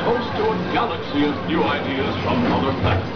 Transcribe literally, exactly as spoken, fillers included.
host to a galaxy of new ideas from other planets.